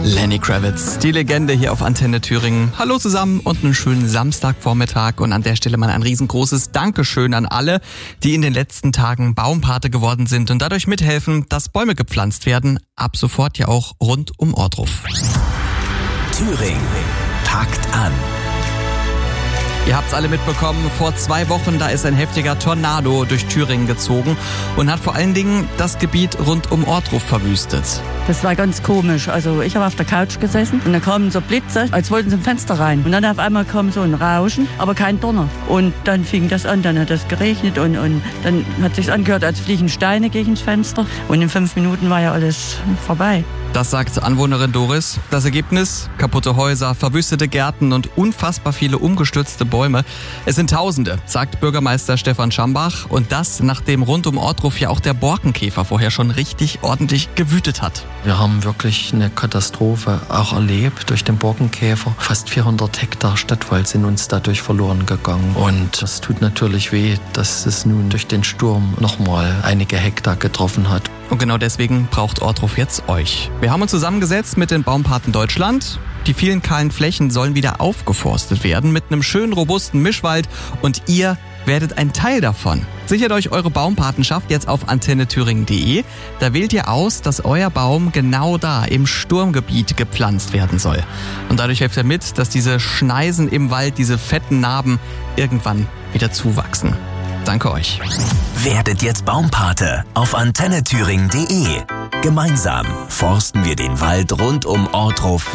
Lenny Kravitz, die Legende hier auf Antenne Thüringen. Hallo zusammen und einen schönen Samstagvormittag. Und an der Stelle mal ein riesengroßes Dankeschön an alle, die in den letzten Tagen Baumpate geworden sind und dadurch mithelfen, dass Bäume gepflanzt werden. Ab sofort ja auch rund um Ohrdruf. Thüringen packt an. Ihr habt's alle mitbekommen, vor 2 Wochen, da ist ein heftiger Tornado durch Thüringen gezogen und hat vor allen Dingen das Gebiet rund um Ohrdruf verwüstet. Das war ganz komisch. Also ich habe auf der Couch gesessen und da kamen so Blitze, als wollten sie im Fenster rein. Und dann auf einmal kam so ein Rauschen, aber kein Donner. Und dann fing das an, dann hat es geregnet und dann hat es sich angehört, als fliegen Steine gegen das Fenster. Und in 5 Minuten war ja alles vorbei. Das sagt Anwohnerin Doris. Das Ergebnis? Kaputte Häuser, verwüstete Gärten und unfassbar viele umgestürzte Bäume. Es sind Tausende, sagt Bürgermeister Stefan Schambach. Und das, nachdem rund um Ohrdruf ja auch der Borkenkäfer vorher schon richtig ordentlich gewütet hat. Wir haben wirklich eine Katastrophe auch erlebt durch den Borkenkäfer. Fast 400 Hektar Stadtwald sind uns dadurch verloren gegangen. Und es tut natürlich weh, dass es nun durch den Sturm nochmal einige Hektar getroffen hat. Und genau deswegen braucht Ohrdruf jetzt euch. Wir haben uns zusammengesetzt mit den Baumpaten Deutschland. Die vielen kahlen Flächen sollen wieder aufgeforstet werden mit einem schönen, robusten Mischwald. Und ihr werdet ein Teil davon. Sichert euch eure Baumpatenschaft jetzt auf antennethüringen.de. Da wählt ihr aus, dass euer Baum genau da im Sturmgebiet gepflanzt werden soll. Und dadurch helft ihr mit, dass diese Schneisen im Wald, diese fetten Narben irgendwann wieder zuwachsen. Danke euch. Werdet jetzt Baumpate auf antennethüringen.de. Gemeinsam forsten wir den Wald rund um Ohrdruf